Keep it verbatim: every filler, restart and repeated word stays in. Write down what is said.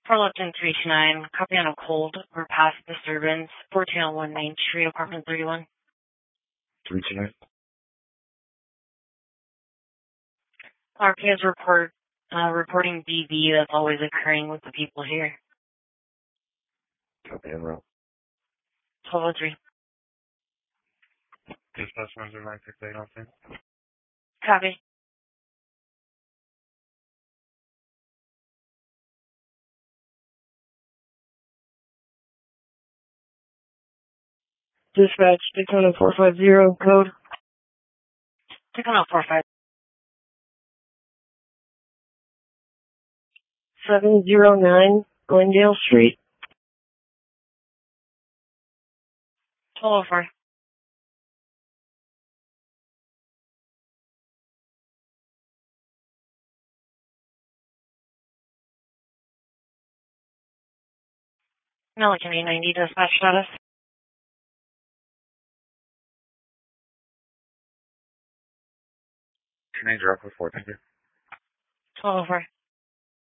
For Lipton three two nine, copy on a cold. We're past disturbance. fourteen oh one Main Street, apartment thirty-one. three two nine. R P is report, uh, reporting B V that's always occurring with the people here. Copy en route. twelve oh three. Dispatch one zero nine six eight on scene. Copy. Dispatch, Daytona four five zero, code. Daytona four five. seven zero nine, Glendale Street. twelve oh four. Milliken eight ninety, dispatch status. Two names are up for four, thank you. twelve oh four.